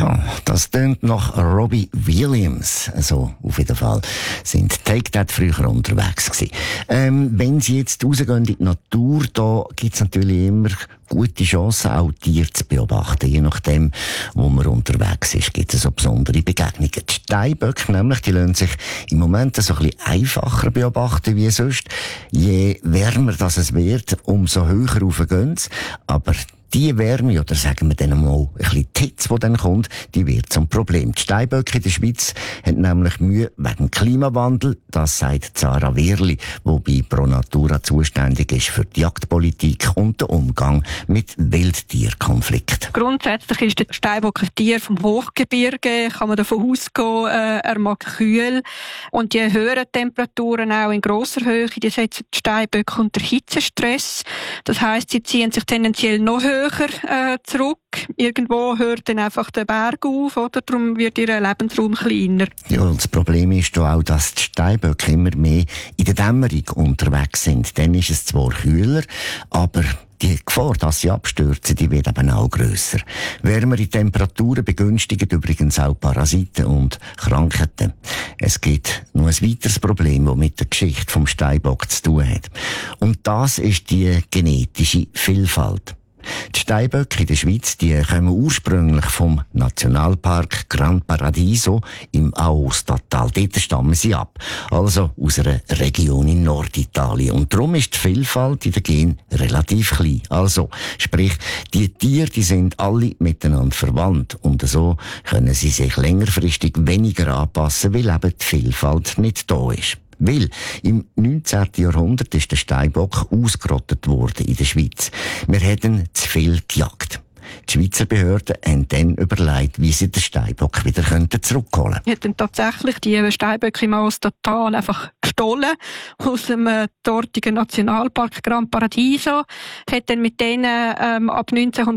Ja, das tönt nach Robbie Williams. So, auf jeden Fall sind Take That früher unterwegs gewesen. Wenn Sie jetzt rausgehen in die Natur, da gibt's natürlich immer gute Chancen, auch Tiere zu beobachten. Je nachdem, wo man unterwegs ist, gibt es so besondere Begegnungen. Die Steinböcke nämlich, die lassen sich im Moment so ein bisschen einfacher beobachten wie sonst. Je wärmer das es wird, umso höher rauf gehen sie. Aber die Wärme, oder sagen wir dann mal ein bisschen die Hitze, die dann kommt, die wird zum Problem. Die Steinböcke in der Schweiz haben nämlich Mühe wegen Klimawandel. Das sagt Sarah Wehrli, die bei Pro Natura zuständig ist für die Jagdpolitik und den Umgang mit Wildtierkonflikten. Grundsätzlich ist der Steinbock ein Tier vom Hochgebirge. Kann man davon ausgehen, er mag kühl. Und die höheren Temperaturen auch in grosser Höhe, die setzen die Steinböcke unter Hitzestress. Das heisst, sie ziehen sich tendenziell noch höher zurück. Irgendwo hört dann einfach der Berg auf, oder? Darum wird ihr Lebensraum kleiner. Ja, und das Problem ist auch, dass die Steinböcke immer mehr in der Dämmerung unterwegs sind. Dann ist es zwar kühler, aber die Gefahr, dass sie abstürzen, die wird eben auch grösser. Wärmere Temperaturen begünstigen übrigens auch Parasiten und Krankheiten. Es gibt noch ein weiteres Problem, das mit der Geschichte vom Steinbock zu tun hat. Und das ist die genetische Vielfalt. Die Steinböcke in der Schweiz, die kommen ursprünglich vom Nationalpark Gran Paradiso im Aostatal. Dort stammen sie ab. Also aus einer Region in Norditalien. Und darum ist die Vielfalt in den Genen relativ klein. Also, sprich, die Tiere, die sind alle miteinander verwandt. Und so können sie sich längerfristig weniger anpassen, weil eben die Vielfalt nicht da ist. Weil im 19. Jahrhundert ist der Steinbock ausgerottet worden in der Schweiz. Wir hätten zu viel gejagt. Die Schweizer Behörden haben dann überlegt, wie sie den Steinbock wieder zurückholen könnten. Wir haben tatsächlich die Steinböcke im Aostatal einfach gestohlen aus dem dortigen Nationalpark Gran Paradiso. Wir haben dann mit denen ab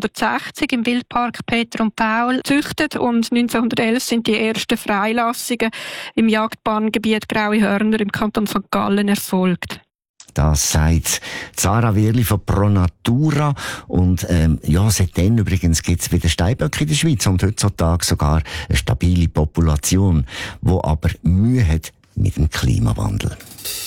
1960 im Wildpark Peter und Paul gezüchtet und 1911 sind die ersten Freilassungen im Jagdbahngebiet Graue Hörner im Kanton St. Gallen erfolgt. Das sagt Sarah Wehrli von Pro Natura. Und seitdem übrigens gibt es wieder Steinböcke in der Schweiz und heutzutage sogar eine stabile Population, die aber Mühe hat mit dem Klimawandel.